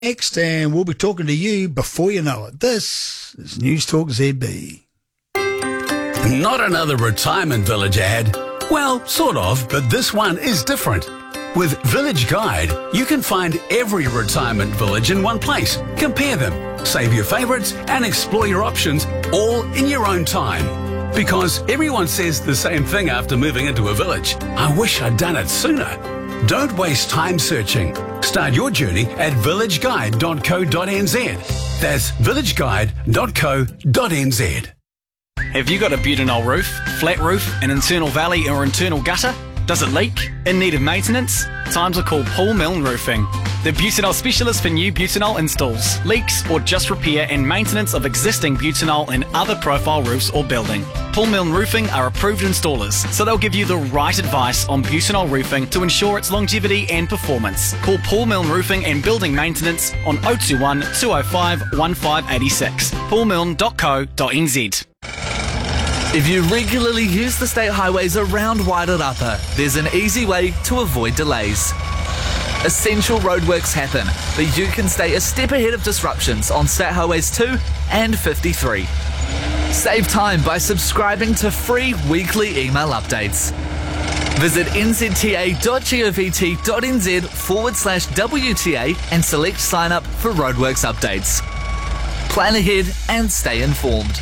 Next, and we'll be talking to you before you know it. This is News Talk ZB. Not another retirement village ad. Well, sort of, but this one is different. With Village Guide, you can find every retirement village in one place. Compare them, save your favourites, and explore your options all in your own time. Because everyone says the same thing after moving into a village. I wish I'd done it sooner. Don't waste time searching. Start your journey at villageguide.co.nz. That's villageguide.co.nz. Have you got a butanol roof, flat roof, an internal valley or internal gutter? Does it leak? In need of maintenance? Time to call Paul Milne Roofing. The butanol specialist for new butanol installs, leaks or just repair and maintenance of existing butanol and other profile roofs or building. Paul Milne Roofing are approved installers, so they'll give you the right advice on butanol roofing to ensure its longevity and performance. Call Paul Milne Roofing and Building Maintenance on 021 205 1586. paulmilne.co.nz. If you regularly use the state highways around Wairarapa, there's an easy way to avoid delays. Essential roadworks happen, but you can stay a step ahead of disruptions on State Highways 2 and 53. Save time by subscribing to free weekly email updates. Visit nzta.govt.nz/WTA and select sign up for roadworks updates. Plan ahead and stay informed.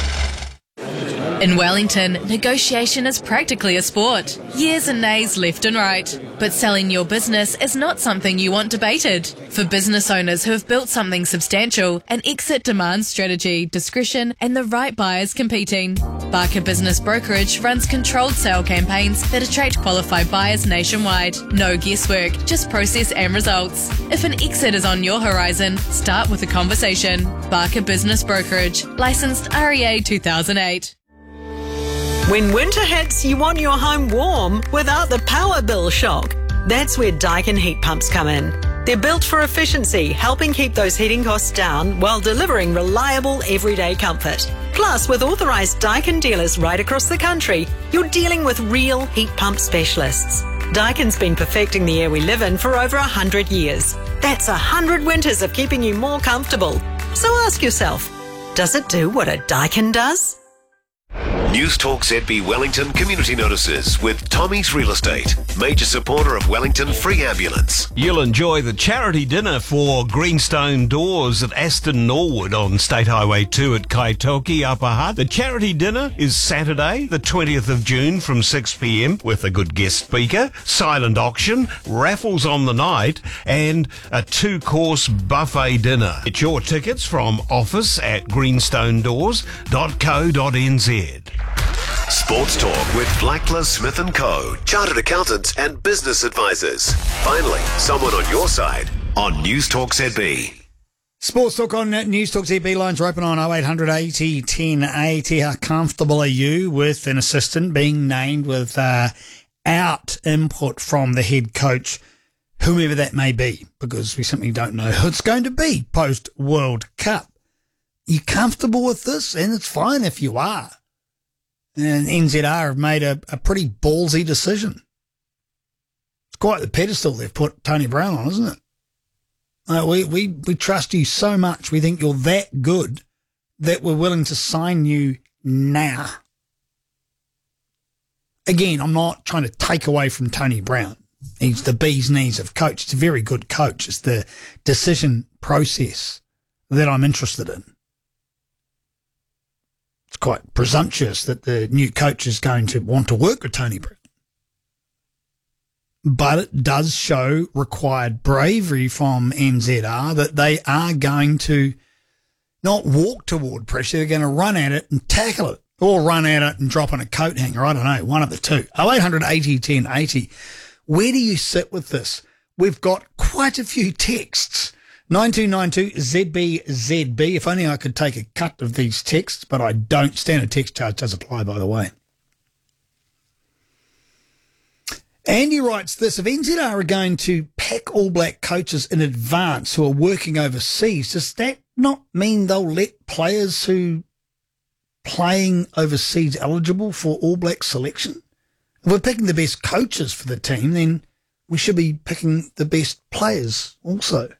In Wellington, negotiation is practically a sport. Yeas and nays left and right. But selling your business is not something you want debated. For business owners who have built something substantial, an exit demands strategy, discretion, and the right buyers competing. Barker Business Brokerage runs controlled sale campaigns that attract qualified buyers nationwide. No guesswork, just process and results. If an exit is on your horizon, start with a conversation. Barker Business Brokerage, licensed REA 2008. When winter hits, you want your home warm without the power bill shock. That's where Daikin heat pumps come in. They're built for efficiency, helping keep those heating costs down while delivering reliable everyday comfort. Plus, with authorised Daikin dealers right across the country, you're dealing with real heat pump specialists. Daikin's been perfecting the air we live in for over 100 years. That's 100 winters of keeping you more comfortable. So ask yourself, does it do what a Daikin does? News Talk ZB Wellington community notices with Tommy's Real Estate, major supporter of Wellington Free Ambulance. You'll enjoy the charity dinner for Greenstone Doors at Aston Norwood on State Highway 2 at Kaitoki, Upper Hutt. The charity dinner is Saturday, the 20th of June from 6 p.m. with a good guest speaker, silent auction, raffles on the night, and a 2-course buffet dinner. Get your tickets from office at greenstonedoors.co.nz. Sports Talk with Blackler Smith & Co. Chartered accountants and business advisors. Finally, someone on your side on News Talk ZB. Sports Talk on News Talk ZB. Lines are open on 0800 80 1080. How comfortable are you with an assistant being named without input from the head coach, whomever that may be, because we simply don't know who it's going to be post-World Cup. Are you comfortable with this? And it's fine if you are. And NZR have made a pretty ballsy decision. It's quite the pedestal they've put Tony Brown on, isn't it? We trust you so much. We think you're that good that we're willing to sign you now. Again, I'm not trying to take away from Tony Brown. He's the bee's knees of coach. It's a very good coach. It's the decision process that I'm interested in. It's quite presumptuous that the new coach is going to want to work with Tony Brown. But it does show required bravery from NZR that they are going to not walk toward pressure. They're going to run at it and tackle it, or run at it and drop on a coat hanger. I don't know, one of the two. 0800 80 1080. Where do you sit with this? We've got quite a few texts. 9292 ZBZB. If only I could take a cut of these texts, but I don't. Standard text charge does apply, by the way. Andy writes this: if NZR are going to pack All Black coaches in advance who are working overseas, does that not mean they'll let players who playing overseas eligible for All Black selection? If we're picking the best coaches for the team, then we should be picking the best players also.